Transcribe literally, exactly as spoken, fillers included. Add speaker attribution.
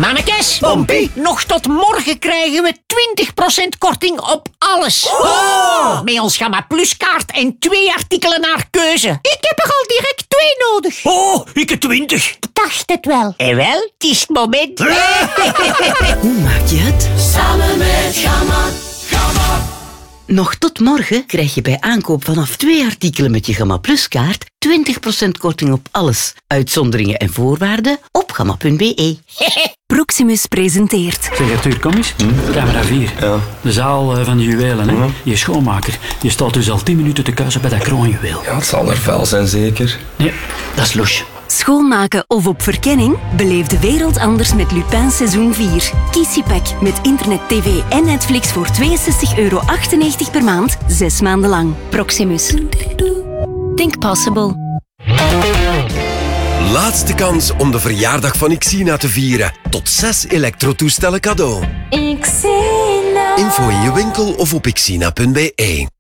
Speaker 1: Mannekes,
Speaker 2: Pompie.
Speaker 1: nog tot morgen krijgen we twintig procent korting op alles.
Speaker 2: Oh.
Speaker 1: Met ons Gamma Plus kaart en twee artikelen naar keuze. Ik heb er al direct twee nodig.
Speaker 2: Oh, ik heb twintig.
Speaker 1: Ik dacht het wel. En wel, het is het moment.
Speaker 3: Hoe maak je het?
Speaker 4: Samen met Gamma. Gamma.
Speaker 3: Nog tot morgen krijg je bij aankoop vanaf twee artikelen met je Gamma Plus kaart twintig procent korting op alles. Uitzonderingen en voorwaarden op gamma punt be.
Speaker 5: Proximus presenteert.
Speaker 6: Zeg, Arthur, kom eens. Hm? Camera vier.
Speaker 7: Ja.
Speaker 6: De zaal uh, van de juwelen, hè.
Speaker 7: Hm?
Speaker 6: Je schoonmaker. Je staat dus al tien minuten te kuisen bij dat kroonjuweel.
Speaker 7: Ja, het zal er vuil zijn, zeker.
Speaker 6: Nee, dat is loes.
Speaker 5: Schoonmaken of op verkenning? Beleef de wereld anders met Lupin seizoen vier. Kies je pack met internet, tv en Netflix voor tweeënzestig euro achtennegentig per maand, zes maanden lang. Proximus. Think possible.
Speaker 8: Laatste kans om de verjaardag van Xina te vieren. Tot zes elektrotoestellen cadeau.
Speaker 4: Xina.
Speaker 8: Info in je winkel of op xina punt be.